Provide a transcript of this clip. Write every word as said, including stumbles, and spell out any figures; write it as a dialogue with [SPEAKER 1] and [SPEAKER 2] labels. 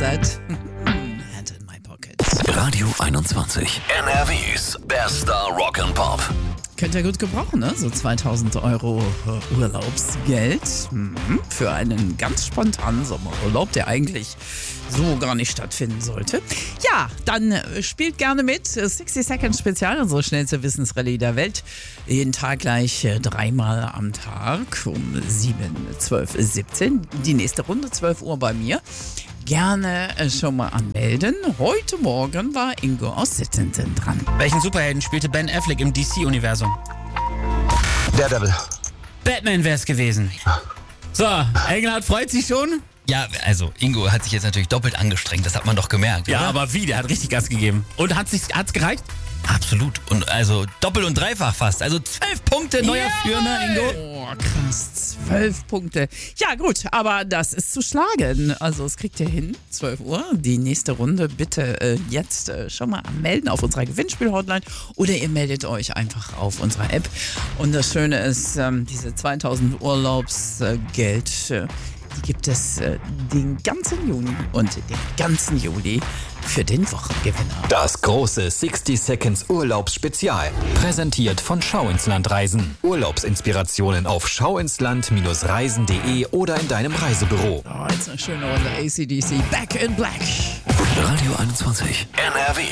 [SPEAKER 1] Set. Hand in my pocket.
[SPEAKER 2] Radio einundzwanzig. N R Ws bester Rock'n'Pop.
[SPEAKER 1] Könnt ihr gut gebrauchen, ne? So zweitausend Euro Urlaubsgeld mhm. für einen ganz spontanen Sommerurlaub, der eigentlich so gar nicht stattfinden sollte. Ja, dann spielt gerne mit. sechzig Seconds Spezial, unsere schnellste Wissensrallye der Welt. Jeden Tag gleich dreimal am Tag um sieben, zwölf, siebzehn. Die nächste Runde, zwölf Uhr bei mir. Gerne schon mal anmelden. Heute Morgen war Ingo aus Sittenden dran.
[SPEAKER 3] Welchen Superhelden spielte Ben Affleck im D C-Universum?
[SPEAKER 4] Daredevil.
[SPEAKER 3] Batman wär's gewesen. So, Engelhardt freut sich schon.
[SPEAKER 5] Ja, also Ingo hat sich jetzt natürlich doppelt angestrengt, das hat man doch gemerkt.
[SPEAKER 3] Ja,
[SPEAKER 5] oder?
[SPEAKER 3] aber wie? Der hat richtig Gas gegeben. Und hat's, hat's gereicht?
[SPEAKER 5] Absolut. Und also doppelt und dreifach fast. Also zwölf Punkte, neuer
[SPEAKER 3] Yeah.
[SPEAKER 5] Führer, Ingo.
[SPEAKER 1] Oh, krass. Zwölf Punkte. Ja, gut, aber das ist zu schlagen. Also, es kriegt ihr hin. zwölf Uhr. Die nächste Runde bitte äh, jetzt äh, schon mal anmelden auf unserer Gewinnspiel-Hotline oder ihr meldet euch einfach auf unserer App. Und das Schöne ist, ähm, diese zweitausend Urlaubsgeld, äh, die gibt es äh, den ganzen Juni und den ganzen Juli für den Wochengewinner.
[SPEAKER 2] Das große sechzig Seconds Urlaubsspezial. Präsentiert von Schau ins Land Reisen. Urlaubsinspirationen auf schauinsland Reisen punkt de oder in deinem Reisebüro.
[SPEAKER 1] Oh, jetzt eine schöne Runde A C D C. Back in Black.
[SPEAKER 2] Radio einundzwanzig. N R W